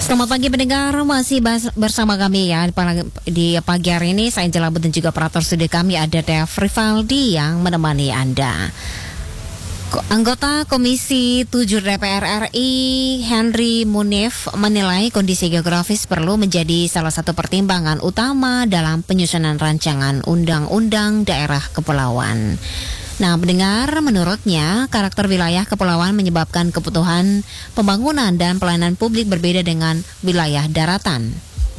Selamat pagi pendengar, masih bersama kami ya di pagi hari ini. Saya Jelabut dan juga operator studio kami ada Dev Rivaldi yang menemani Anda. Anggota Komisi 7 DPR RI Henry Munif menilai kondisi geografis perlu menjadi salah satu pertimbangan utama dalam penyusunan rancangan undang-undang daerah kepulauan. Nah, mendengar menurutnya karakter wilayah kepulauan menyebabkan kebutuhan pembangunan dan pelayanan publik berbeda dengan wilayah daratan.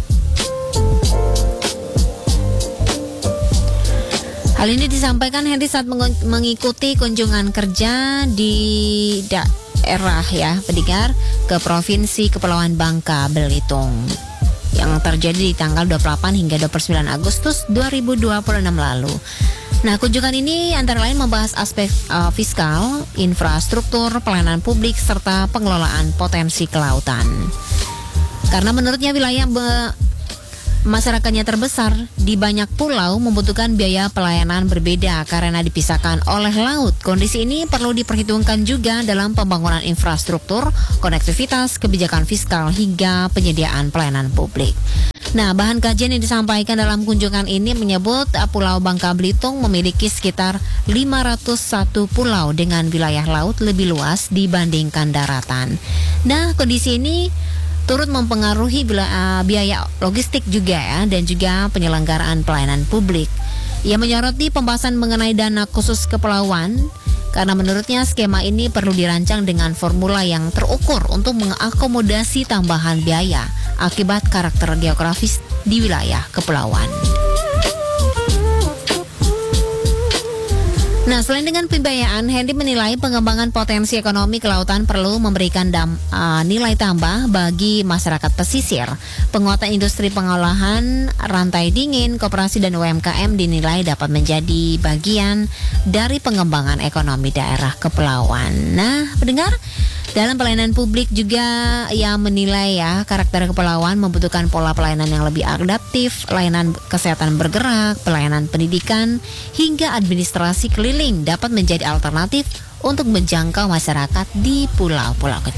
Hal ini disampaikan Henry saat mengikuti kunjungan kerja di daerah pendengar ke Provinsi Kepulauan Bangka Belitung yang terjadi di tanggal 28 hingga 29 Agustus 2026 lalu. Nah, kunjungan ini antara lain membahas aspek fiskal, infrastruktur, pelayanan publik, serta pengelolaan potensi kelautan. Karena menurutnya wilayah masyarakatnya terbesar di banyak pulau membutuhkan biaya pelayanan berbeda karena dipisahkan oleh laut. Kondisi ini perlu diperhitungkan juga dalam pembangunan infrastruktur, konektivitas, kebijakan fiskal, hingga penyediaan pelayanan publik. Nah, bahan kajian yang disampaikan dalam kunjungan ini menyebut Pulau Bangka Belitung memiliki sekitar 501 pulau dengan wilayah laut lebih luas dibandingkan daratan. Nah, kondisi ini turut mempengaruhi biaya logistik juga dan juga penyelenggaraan pelayanan publik. Ia menyoroti pembahasan mengenai dana khusus kepulauan karena menurutnya skema ini perlu dirancang dengan formula yang terukur untuk mengakomodasi tambahan biaya akibat karakter geografis di wilayah kepulauan. Nah, selain dengan pembiayaan, Henry menilai pengembangan potensi ekonomi kelautan perlu memberikan nilai tambah bagi masyarakat pesisir. Penguatan industri pengolahan, rantai dingin, koperasi dan UMKM dinilai dapat menjadi bagian dari pengembangan ekonomi daerah kepulauan. Nah, pendengar, dalam pelayanan publik juga ia menilai karakter kepulauan membutuhkan pola pelayanan yang lebih adaptif, layanan kesehatan bergerak, pelayanan pendidikan, hingga administrasi keliling dapat menjadi alternatif untuk menjangkau masyarakat di pulau-pulau kecil.